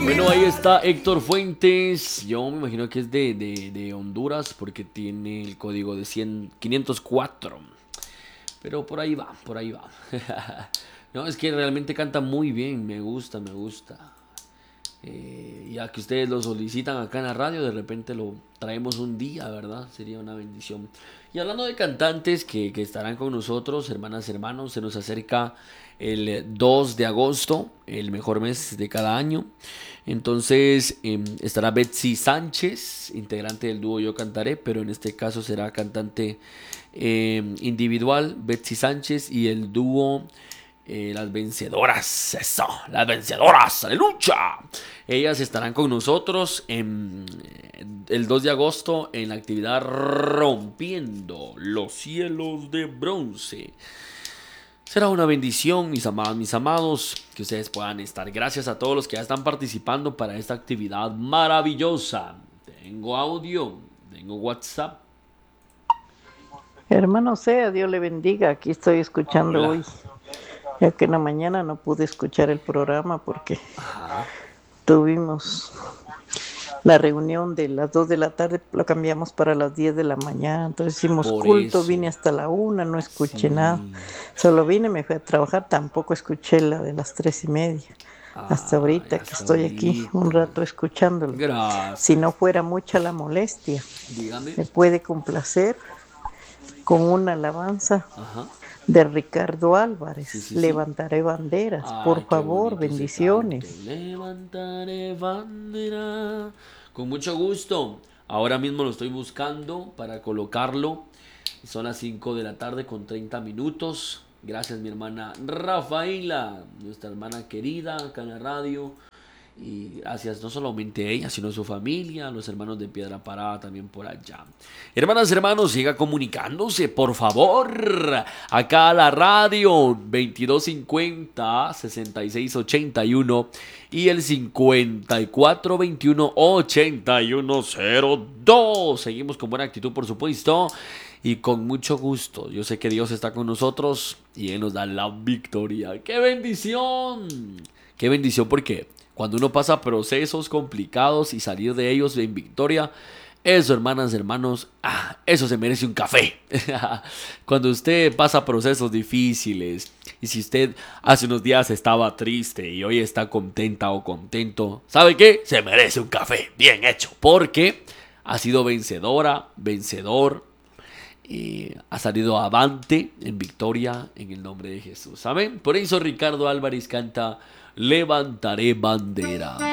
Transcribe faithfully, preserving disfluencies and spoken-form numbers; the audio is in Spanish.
Bueno, ahí está Héctor Fuentes. Yo me imagino que es de, de, de Honduras porque tiene el código de cien, quinientos cuatro. Pero por ahí va, por ahí va. No, es que realmente canta muy bien. Me gusta, me gusta. Eh, ya que ustedes lo solicitan acá en la radio, de repente lo traemos un día, ¿verdad? Sería una bendición. Y hablando de cantantes que, que estarán con nosotros, hermanas, hermanos, se nos acerca el dos de agosto, el mejor mes de cada año. Entonces eh, estará Betsy Sánchez, integrante del dúo Yo Cantaré, pero en este caso será cantante eh, individual, Betsy Sánchez, y el dúo eh, Las Vencedoras, eso, Las Vencedoras, aleluya. Ellas estarán con nosotros en, el dos de agosto en la actividad Rompiendo los Cielos de Bronce. Será una bendición, mis amados, mis amados, que ustedes puedan estar. Gracias a todos los que ya están participando para esta actividad maravillosa. Tengo audio, tengo WhatsApp. Hermano sea, Dios le bendiga. Aquí estoy escuchando Hola. hoy, ya que en la mañana no pude escuchar el programa porque Ajá. tuvimos la reunión de las dos de la tarde, lo cambiamos para las diez de la mañana. Entonces hicimos Por culto, eso. vine hasta la una, no escuché nada. Sí. Solo vine, me fui a trabajar, tampoco escuché la de las tres y media. Hasta Ay, ahorita que hasta estoy aquí un ahorita. rato escuchándolo. Si no Gracias. fuera mucha la molestia, Dígame. me puede complacer con una alabanza Ajá. de Ricardo Sí, Álvarez. sí, sí. Levantaré banderas, por Ay, qué favor, bonito ese canto. bendiciones. Levantaré bandera. Con mucho gusto. Ahora mismo lo estoy buscando para colocarlo. Son las cinco de la tarde con treinta minutos. Gracias, mi hermana Rafaela, nuestra hermana querida acá en la radio. Y gracias no solamente a ella, sino a su familia, a los hermanos de Piedra Parada también por allá. Hermanas, hermanos, siga comunicándose, por favor. Acá a la radio veintidós cincuenta sesenta y seis ochenta y uno y el cincuenta y cuatro veintiuno ochenta y uno cero dos. Seguimos con buena actitud, por supuesto. Y con mucho gusto. Yo sé que Dios está con nosotros y Él nos da la victoria. ¡Qué bendición! ¡Qué bendición! Porque cuando uno pasa procesos complicados y salir de ellos en victoria, eso, hermanas, hermanos, ah, eso se merece un café. Cuando usted pasa procesos difíciles y si usted hace unos días estaba triste y hoy está contenta o contento, ¿sabe qué? Se merece un café bien hecho. Porque ha sido vencedora, vencedor. Y ha salido avante en victoria en el nombre de Jesús. Amén. Por eso Ricardo Álvarez canta Levantaré bandera.